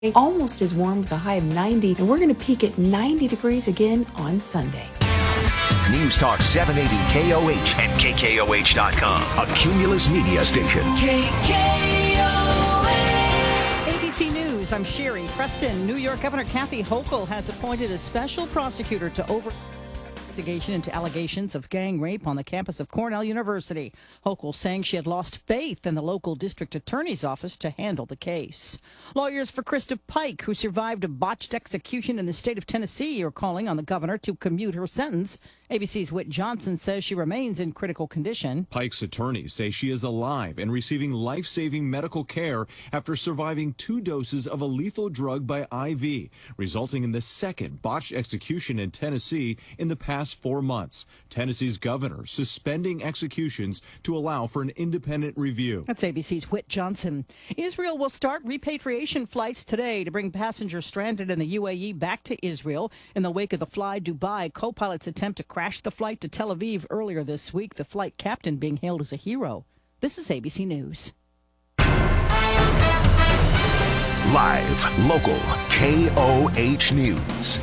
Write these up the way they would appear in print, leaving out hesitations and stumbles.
Almost as warm with a high of 90, and we're going to peak at 90 degrees again on Sunday. News Talk 780 KOH and KKOH.com. A Cumulus Media station. ABC News, I'm Sherry Preston. New York Governor Kathy Hochul has appointed a special prosecutor to investigation into allegations of gang rape on the campus of Cornell University. Hochul saying she had lost faith in the local district attorney's office to handle the case. Lawyers for Krista Pike, who survived a botched execution in the state of Tennessee, are calling on the governor to commute her sentence. ABC's Whit Johnson says she remains in critical condition. Pike's attorneys say she is alive and receiving life-saving medical care after surviving 2 doses of a lethal drug by IV, resulting in the second botched execution in Tennessee in the past 4 months. Tennessee's governor suspending executions to allow for an independent review. That's ABC's Whit Johnson. Israel will start repatriation flights today to bring passengers stranded in the UAE back to Israel. In the wake of the Fly Dubai co-pilot's attempt to crash the flight to Tel Aviv earlier this week, the flight captain being hailed as a hero. This is ABC News. Live, local, KOH News.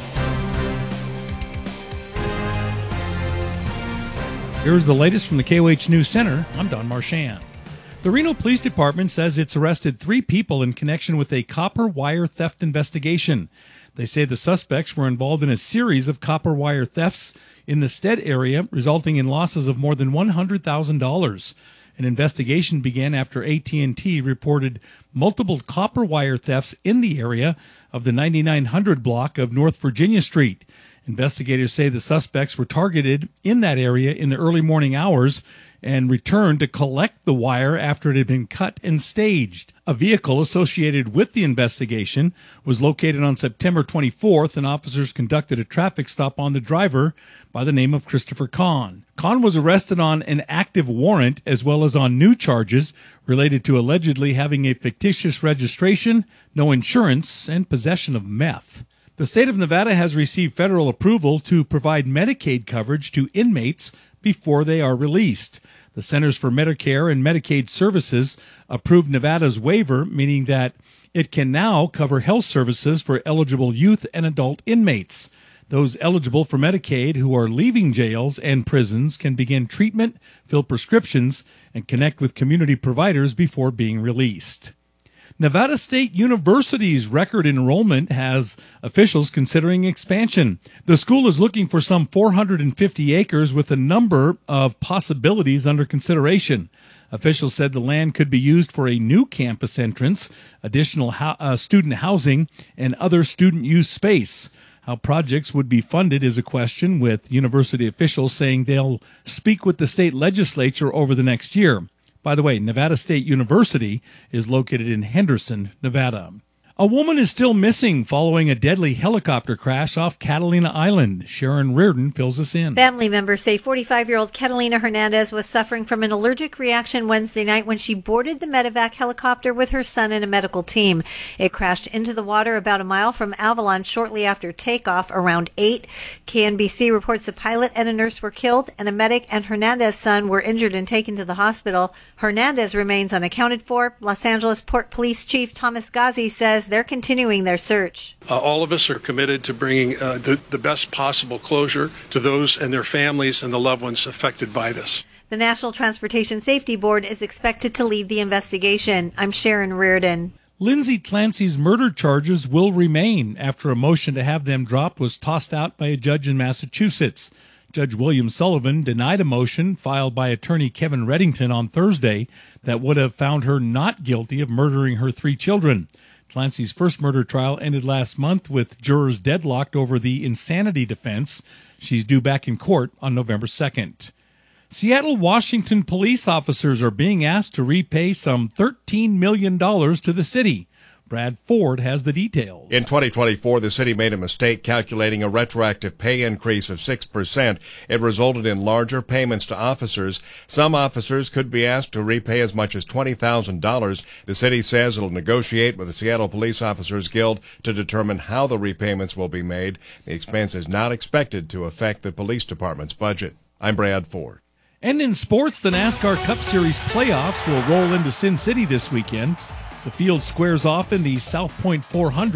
Here's the latest from the KOH News Center. I'm Don Marchand. The Reno Police Department says it's arrested 3 people in connection with a copper wire theft investigation. They say the suspects were involved in a series of copper wire thefts in the Stead area, resulting in losses of more than $100,000. An investigation began after AT&T reported multiple copper wire thefts in the area of the 9900 block of North Virginia Street. Investigators say the suspects were targeted in that area in the early morning hours and returned to collect the wire after it had been cut and staged. A vehicle associated with the investigation was located on September 24th, and officers conducted a traffic stop on the driver by the name of Christopher Kahn. Kahn was arrested on an active warrant as well as on new charges related to allegedly having a fictitious registration, no insurance, and possession of meth. The state of Nevada has received federal approval to provide Medicaid coverage to inmates before they are released. The Centers for Medicare and Medicaid Services approved Nevada's waiver, meaning that it can now cover health services for eligible youth and adult inmates. Those eligible for Medicaid who are leaving jails and prisons can begin treatment, fill prescriptions, and connect with community providers before being released. Nevada State University's record enrollment has officials considering expansion. The school is looking for some 450 acres with a number of possibilities under consideration. Officials said the land could be used for a new campus entrance, additional student housing, and other student use space. How projects would be funded is a question, with university officials saying they'll speak with the state legislature over the next year. By the way, Nevada State University is located in Henderson, Nevada. A woman is still missing following a deadly helicopter crash off Catalina Island. Sharon Reardon fills us in. Family members say 45-year-old Catalina Hernandez was suffering from an allergic reaction Wednesday night when she boarded the medevac helicopter with her son and a medical team. It crashed into the water about a mile from Avalon shortly after takeoff around 8. KNBC reports the pilot and a nurse were killed, and a medic and Hernandez's son were injured and taken to the hospital. Hernandez remains unaccounted for. Los Angeles Port Police Chief Thomas Ghazi says they're continuing their search. All of us are committed to bringing the best possible closure to those and their families and the loved ones affected by this. The National Transportation Safety Board is expected to lead the investigation. I'm Sharon Reardon. Lindsay Clancy's murder charges will remain after a motion to have them dropped was tossed out by a judge in Massachusetts. Judge William Sullivan denied a motion filed by attorney Kevin Reddington on Thursday that would have found her not guilty of murdering her 3 children. Clancy's first murder trial ended last month with jurors deadlocked over the insanity defense. She's due back in court on November 2nd. Seattle, Washington police officers are being asked to repay some $13 million to the city. Brad Ford has the details. In 2024, the city made a mistake calculating a retroactive pay increase of 6%. It resulted in larger payments to officers. Some officers could be asked to repay as much as $20,000. The city says it'll negotiate with the Seattle Police Officers Guild to determine how the repayments will be made. The expense is not expected to affect the police department's budget. I'm Brad Ford. And in sports, the NASCAR Cup Series playoffs will roll into Sin City this weekend. The field squares off in the South Point 400.